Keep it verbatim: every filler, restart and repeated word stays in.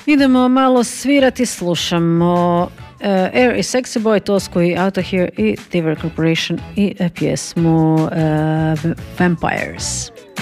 Idemo malo svirati, slušamo uh, Air i Sexy Boy, Tosco i Out of Here i Diver Corporation i pjesmu uh, Vampires.